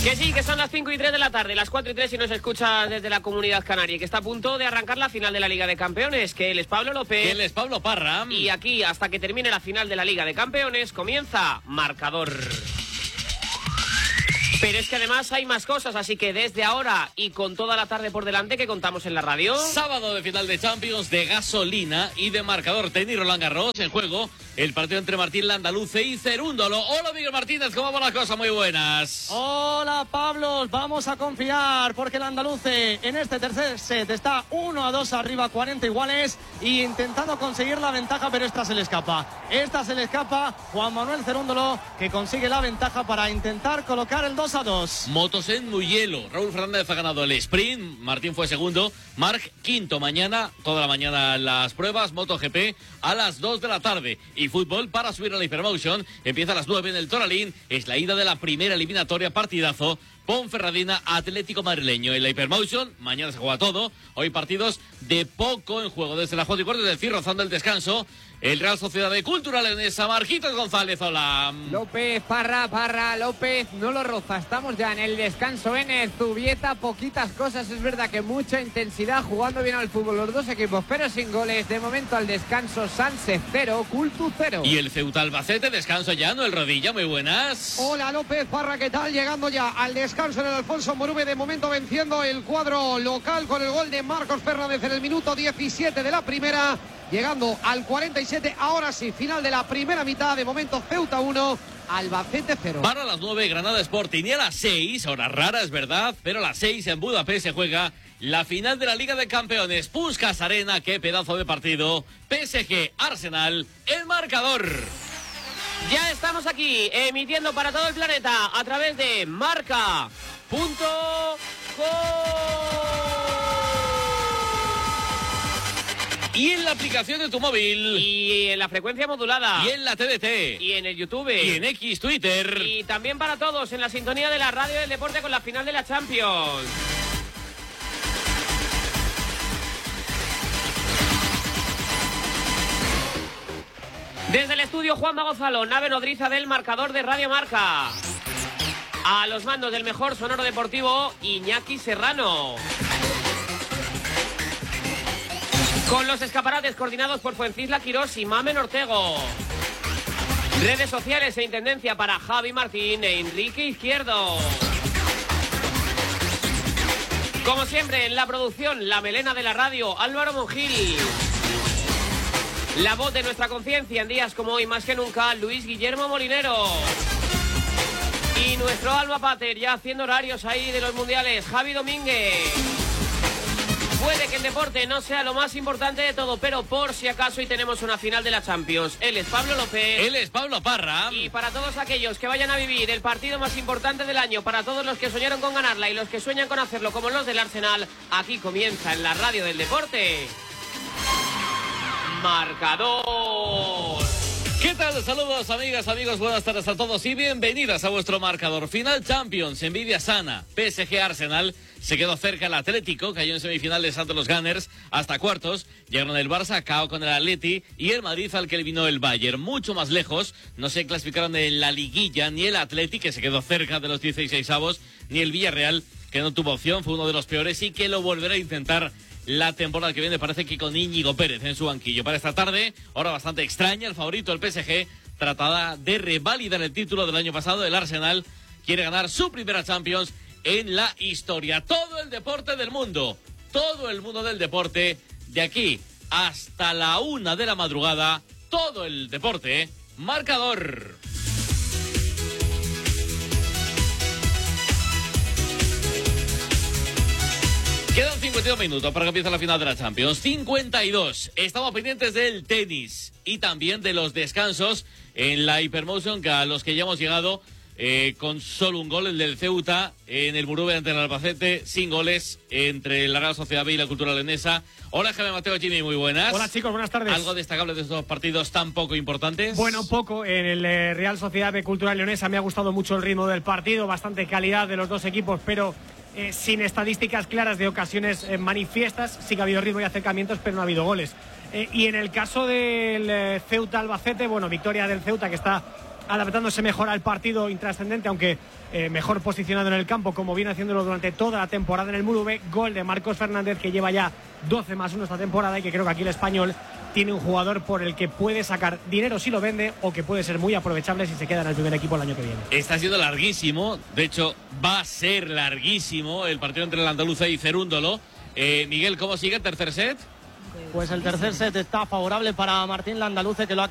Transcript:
Que sí, que son las 5:03 de la tarde, las 4:03 si nos escucha desde la Comunidad Canaria, que está a punto de arrancar la final de la Liga de Campeones, que él es Pablo López. Que él es Pablo Parra. Y aquí, hasta que termine la final de la Liga de Campeones, comienza Marcador. Pero es que además hay más cosas, así que desde ahora y con toda la tarde por delante que contamos en la radio. Sábado de final de Champions, de gasolina y de marcador tenis Roland Garros. En juego el partido entre Martín Landaluce y Cerúndolo. Hola Miguel Martínez, ¿cómo va la cosa? Muy buenas. Hola Pablo, vamos a confiar porque el Andaluce en este tercer set está 1-2 arriba, 40 iguales, y intentando conseguir la ventaja, pero esta se le escapa. Juan Manuel Cerúndolo, que consigue la ventaja para intentar colocar el 2-2. Motos en Mugello. Raúl Fernández ha ganado el sprint, Martín fue segundo, Marc quinto. Mañana, toda la mañana las pruebas, MotoGP a las 2 de la tarde. Y fútbol para subir a la Hypermotion. Empieza a las 9 en el Toralín. Es la ida de la primera eliminatoria, partidazo. Ponferradina Atlético Madrileño. En la Hypermotion, mañana se juega todo. Hoy partidos de poco en juego. Desde las 4:15, es decir, rozando el descanso, el Real Sociedad de Cultural Leonesa. Marquitos González, hola. López, Parra, López, no lo roza. Estamos ya en el descanso en Zubieta. Poquitas cosas, es verdad que mucha intensidad, jugando bien al fútbol los dos equipos, pero sin goles. De momento al descanso, Sanse 0, Cultu 0. Y el Ceuta Albacete, descanso ya, no el Rodilla, muy buenas. Hola López, Parra, ¿qué tal? Llegando ya al descanso en el Alfonso Morube, de momento venciendo el cuadro local con el gol de Marcos Fernández en el minuto 17 de la primera. Llegando al 47, ahora sí, final de la primera mitad, de momento Ceuta 1, Albacete 0. Para las 9, Granada Sporting, y a las 6, hora rara es verdad, pero a las 6 en Budapest se juega la final de la Liga de Campeones. Puskás Arena, qué pedazo de partido. PSG Arsenal, el marcador. Ya estamos aquí, emitiendo para todo el planeta a través de marca.com. Y en la aplicación de tu móvil. Y en la frecuencia modulada. Y en la TDT. Y en el YouTube. Y en X, Twitter. Y también para todos en la sintonía de la radio del deporte con la final de la Champions. Desde el estudio Juanma Gonzalo, nave nodriza del marcador de Radio Marca. A los mandos del mejor sonoro deportivo, Iñaki Serrano. Con los escaparates coordinados por Fuencisla Quirós y Mamen Ortego. Redes sociales e intendencia para Javi Martín e Enrique Izquierdo. Como siempre, en la producción, la melena de la radio, Álvaro Monjil. La voz de nuestra conciencia en días como hoy, más que nunca, Luis Guillermo Molinero. Y nuestro alma pater, ya haciendo horarios ahí de los mundiales, Javi Domínguez. Puede que el deporte no sea lo más importante de todo, pero por si acaso hoy tenemos una final de la Champions. Él es Pablo López. Él es Pablo Parra. Y para todos aquellos que vayan a vivir el partido más importante del año, para todos los que soñaron con ganarla y los que sueñan con hacerlo como los del Arsenal, aquí comienza en la radio del deporte Marcador. ¿Qué tal? Saludos amigas, amigos, buenas tardes a todos y bienvenidas a vuestro marcador. Final Champions, envidia sana. PSG Arsenal, se quedó cerca el Atlético, cayó en semifinales ante los Gunners, hasta cuartos. Llegaron el Barça, cao con el Atleti, y el Madrid, al que le vino el Bayern. Mucho más lejos, no se clasificaron en la liguilla ni el Atleti, que se quedó cerca de los 16avos, ni el Villarreal, que no tuvo opción, fue uno de los peores y que lo volverá a intentar la temporada que viene, parece que con Íñigo Pérez en su banquillo. Para esta tarde, hora bastante extraña, el favorito, el PSG, tratada de revalidar el título del año pasado. El Arsenal quiere ganar su primera Champions en la historia. Todo el deporte del mundo, todo el mundo del deporte, de aquí hasta la 1 de la madrugada, todo el deporte, marcador. Quedan 52 minutos para que empiece la final de la Champions. 52. Estamos pendientes del tenis y también de los descansos en la Hypermotion, que a los que ya hemos llegado con solo un gol, el del Ceuta, en el Murube ante el Albacete, sin goles entre la Real Sociedad B y la Cultural Leonesa. Hola, Jaime Mateo Jimmy, muy buenas. Hola chicos, buenas tardes. ¿Algo destacable de estos partidos tan poco importantes? Bueno, poco. En el Real Sociedad B Cultural Leonesa me ha gustado mucho el ritmo del partido, bastante calidad de los dos equipos, pero sin estadísticas claras de ocasiones manifiestas. Sí que ha habido ritmo y acercamientos, pero no ha habido goles. Y en el caso del Ceuta Albacete, bueno, victoria del Ceuta, que está adaptándose mejor al partido intrascendente, aunque mejor posicionado en el campo, como viene haciéndolo durante toda la temporada en el Murube. Gol de Marcos Fernández, que lleva ya 12+1 esta temporada, y que creo que aquí el Español tiene un jugador por el que puede sacar dinero si lo vende, o que puede ser muy aprovechable si se queda en el primer equipo el año que viene. Está siendo larguísimo, de hecho va a ser larguísimo el partido entre el Andaluza y Cerúndolo. Miguel, ¿cómo sigue el tercer set? Pues el tercer set está favorable para Martín Landaluce, que lo ha